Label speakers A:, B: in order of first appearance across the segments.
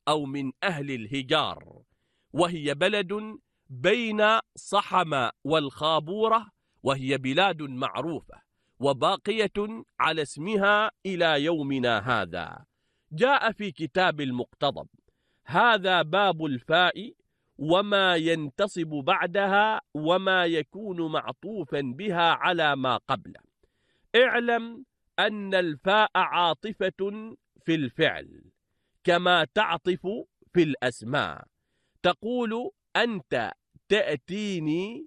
A: أو من أهل الهجار، وهي بلد بين صحم والخابورة، وهي بلاد معروفة وباقية على اسمها إلى يومنا هذا. جاء في كتاب المقتضب: هذا باب الفاء وما ينتصب بعدها وما يكون معطوفا بها على ما قبله. اعلم أن الفاء عاطفة في الفعل كما تعطف في الأسماء. تقول: أنت تأتيني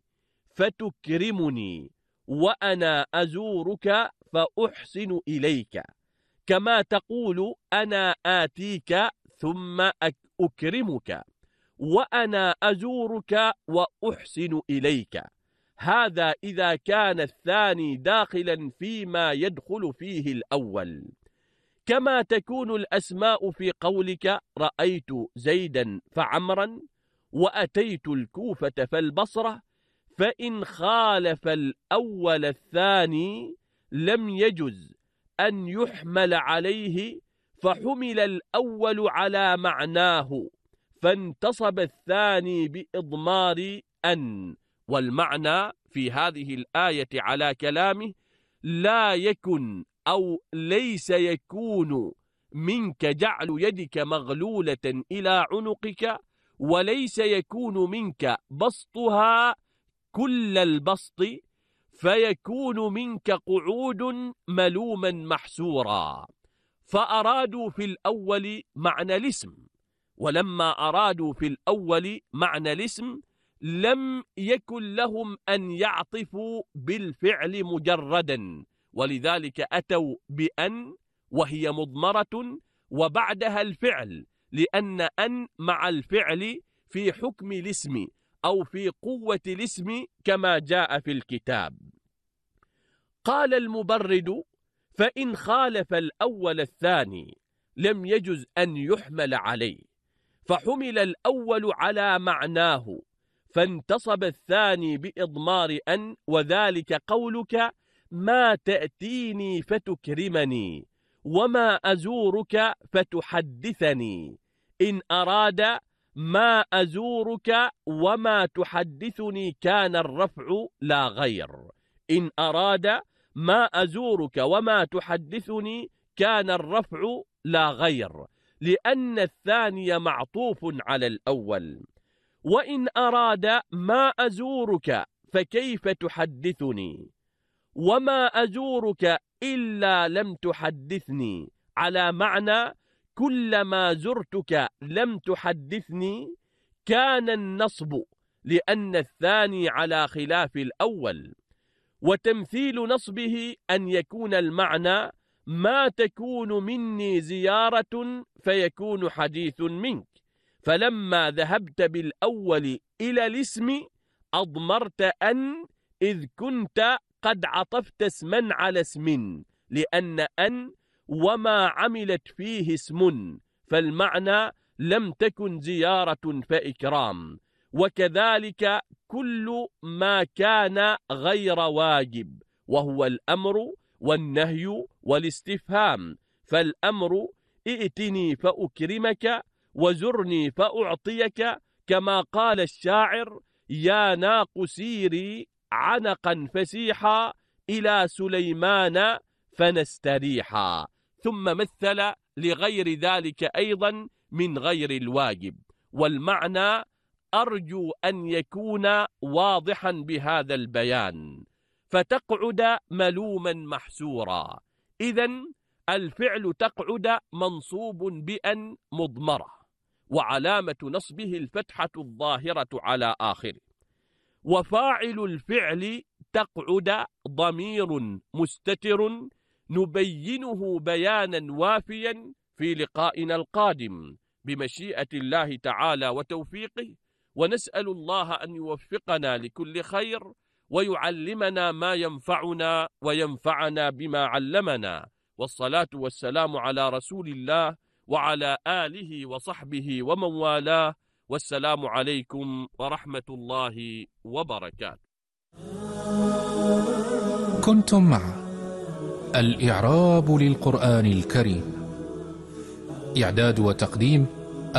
A: فتكرمني، وأنا أزورك فأحسن إليك، كما تقول: أنا آتيك ثم أكرمك، وأنا أزورك وأحسن إليك. هذا إذا كان الثاني داخلا فيما يدخل فيه الأول. كما تكون الأسماء في قولك: رأيت زيدا فعمرا، وأتيت الكوفة فالبصرة، فإن خالف الأول الثاني لم يجز أن يحمل عليه، فحمل الأول على معناه فانتصب الثاني بإضمار أن. والمعنى في هذه الآية على كلامه: لا يكن أو ليس يكون منك جعل يدك مغلولة إلى عنقك، وليس يكون منك بسطها كل البسط، فيكون منك قعود ملوما محسورا. فأرادوا في الأول معنى الاسم، ولما أرادوا في الأول معنى الاسم لم يكن لهم أن يعطفوا بالفعل مجردا، ولذلك أتوا بأن وهي مضمرة وبعدها الفعل، لأن أن مع الفعل في حكم الاسم أو في قوة الاسم كما جاء في الكتاب. قال المبرد: فإن خالف الأول الثاني لم يجز أن يحمل عليه، فحمل الأول على معناه فانتصب الثاني بإضمار أن، وذلك قولك: ما تأتيني فتكرمني، وما أزورك فتحدثني. إن أراد ما أزورك وما تحدثني كان الرفع لا غير. إن أراد ما أزورك وما تحدثني كان الرفع لا غير، لأن الثاني معطوف على الأول. وإن أراد ما أزورك فكيف تحدثني، وما أزورك إلا لم تحدثني، على معنى كلما زرتك لم تحدثني، كان النصب لأن الثاني على خلاف الأول. وتمثيل نصبه أن يكون المعنى: ما تكون مني زيارة فيكون حديث منك، فلما ذهبت بالأول إلى الاسم أضمرت أن، إذ كنت قد عطفت اسما على اسم، لأن أن وما عملت فيه اسم، فالمعنى لم تكن زيارة فإكرام. وكذلك كل ما كان غير واجب، وهو الأمر والنهي والاستفهام. فالأمر: ائتني فأكرمك، وزرني فأعطيك، كما قال الشاعر: يا ناق سيري عنقا فسيحا، إلى سليمان فنستريحا. ثم مثل لغير ذلك أيضا من غير الواجب. والمعنى أرجو أن يكون واضحا بهذا البيان. فتقعد ملوما محسورا، إذن الفعل تقعد منصوب بأن مضمرة، وعلامة نصبه الفتحة الظاهرة على آخره. وفاعل الفعل تقعد ضمير مستتر نبينه بيانا وافيا في لقائنا القادم بمشيئة الله تعالى وتوفيقه. ونسأل الله أن يوفقنا لكل خير، ويعلمنا ما ينفعنا وينفعنا بما علمنا. والصلاة والسلام على رسول الله وعلى آله وصحبه ومن والاه، والسلام عليكم ورحمة الله وبركاته.
B: كنتم مع الإعراب للقرآن الكريم، إعداد وتقديم